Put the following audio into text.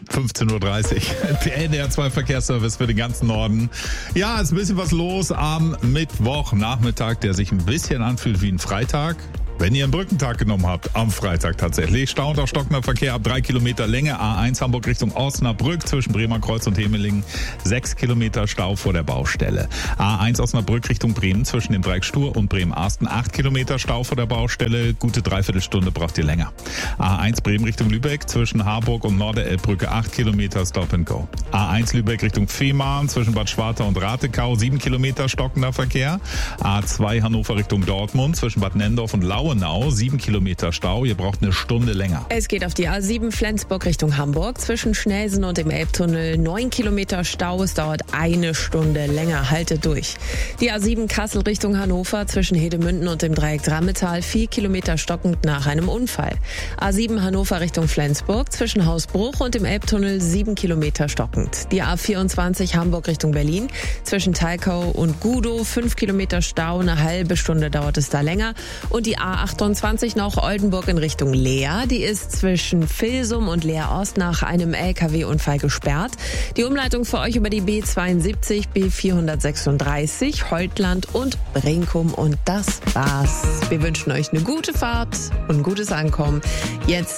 15.30 Uhr. Der NDR2 Verkehrsservice für den ganzen Norden. Ja, ist ein bisschen was los am Mittwochnachmittag, der sich ein bisschen anfühlt wie ein Freitag. Wenn ihr einen Brückentag genommen habt, am Freitag tatsächlich, Stau und auch stockender Verkehr ab 3 Kilometer Länge, A1 Hamburg Richtung Osnabrück zwischen Bremer Kreuz und Hemelingen, 6 Kilometer Stau vor der Baustelle. A1 Osnabrück Richtung Bremen zwischen dem Dreieck Stur und Bremen-Arsten, 8 Kilometer Stau vor der Baustelle, gute Dreiviertelstunde braucht ihr länger. A1 Bremen Richtung Lübeck zwischen Harburg und Norderelbbrücke, 8 Kilometer Stop and Go. A1 Lübeck Richtung Fehmarn zwischen Bad Schwartau und Ratekau, 7 Kilometer stockender Verkehr. A2 Hannover Richtung Dortmund zwischen Bad Nendorf und Lauenau, 7 Kilometer Stau, ihr braucht eine Stunde länger. Es geht auf die A7 Flensburg Richtung Hamburg zwischen Schnelsen und dem Elbtunnel, 9 Kilometer Stau, es dauert eine Stunde länger, haltet durch. Die A7 Kassel Richtung Hannover zwischen Hedemünden und dem Dreieck Drammetal, 4 Kilometer stockend nach einem Unfall. A7 Hannover Richtung Flensburg zwischen Hausbruch und dem Elbtunnel, 7 Kilometer stockend. Die A24 Hamburg Richtung Berlin zwischen Talkau und Gudow, 5 Kilometer Stau, eine halbe Stunde dauert es da länger. Und die A28 nach Oldenburg in Richtung Leer, die ist zwischen Vilsum und Leer-Ost nach einem LKW-Unfall gesperrt. Die Umleitung für euch über die B72, B436, Heutland und Brinkum. Und das war's. Wir wünschen euch eine gute Fahrt und ein gutes Ankommen. Jetzt